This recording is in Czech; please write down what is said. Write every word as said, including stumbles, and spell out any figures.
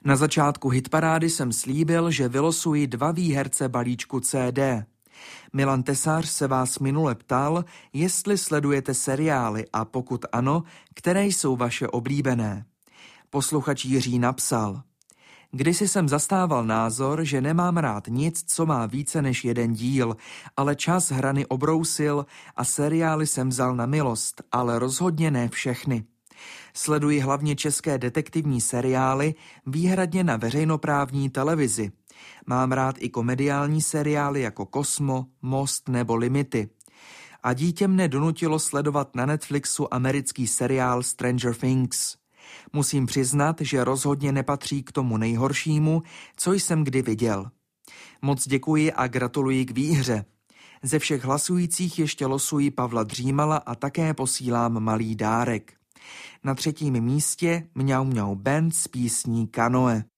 Na začátku hitparády jsem slíbil, že vylosuji dva výherce balíčku C D. Milan Tesař se vás minule ptal, jestli sledujete seriály a pokud ano, které jsou vaše oblíbené. Posluchač Jiří napsal: Kdysi jsem zastával názor, že nemám rád nic, co má více než jeden díl, ale čas hrany obrousil a seriály jsem vzal na milost, ale rozhodně ne všechny. Sleduji hlavně české detektivní seriály, výhradně na veřejnoprávní televizi. Mám rád i komediální seriály jako Kosmo, Most nebo Limity. A dítě mne donutilo sledovat na Netflixu americký seriál Stranger Things. Musím přiznat, že rozhodně nepatří k tomu nejhoršímu, co jsem kdy viděl. Moc děkuji a gratuluji k výhře. Ze všech hlasujících ještě losuji Pavla Dřímala a také posílám malý dárek. Na třetím místě Mňau Mňau Band s písní Kanoe.